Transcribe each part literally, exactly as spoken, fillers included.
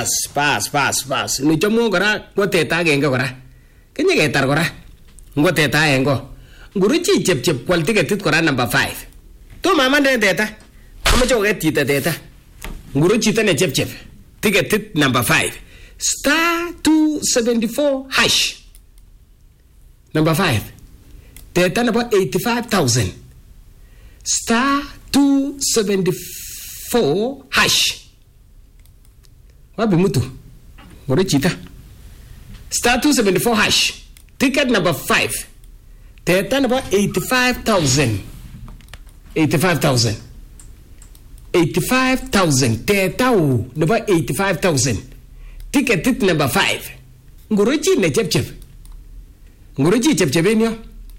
Bas, bas, bas, bas. Ni chomo kora ko teta agenge kora. Kenye ketar kora. Ngo teta aengo. Nguruchi chep chep kwal tiketit kora number five. To mama nde teta. Amache koket chito teta. Nguruchi tane chep chep. Tiketit number five. Star two seventy-four hash. Number five. Teta number eighty-five thousand. Star two seventy-four hash. Wapi mutu? Ngore chita. Star two seventy-four hash. Ticket number five. Teta number eighty-five thousand. eighty-five thousand. eighty-five thousand. Teta u number eighty-five thousand. Ticket number five. Ngore chi ne chep chep. Ngore chi chep chep enyo.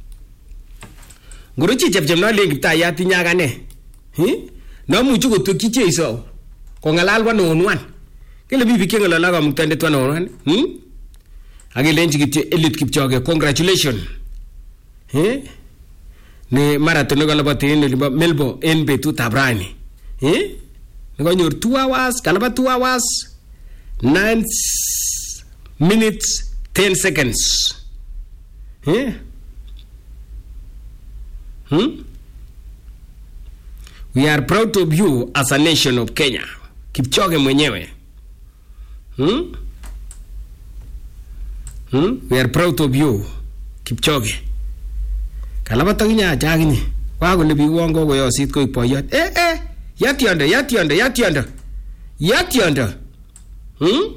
Ngore chi chep chep no link ta ya tinyaga ne. Hi? No muchu ko tuki che iso. Ko ngalal wa no one. Kele bibi kenga la laga mutande twana one. Hmm? Age lenji kiti elite Kipchoge. Congratulations. Eh? Ne marathon ko labati ni liba Melbo N B two tabrani. Eh? Ngo nyor two hours, kalaba two hours, nine minutes, ten seconds. Eh? Hmm? We are proud of you as a nation of Kenya. Kipchoge mwenyewe. Hmm? Hmm? We are proud of you, Kipchoge. Kalaba taginya jagini. Wago lebi wongo go yosit ko ipoyot. Eh eh. Yati yonder, yati yonder, yati yonder. Yati yonder. Hmm?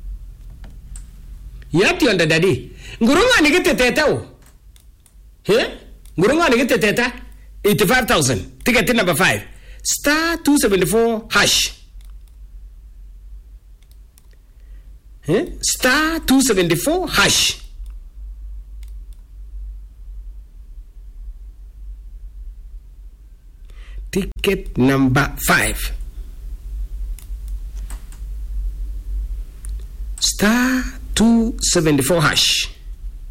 Yati yonder daddy. Ngurunga ni kete teta o. Eh? Ngurunga ni kete teta. eighty-five thousand. Ticket number five. Star two seventy-four hash. Eh? Star two seventy-four hash. Ticket number five. Star two seventy-four hash.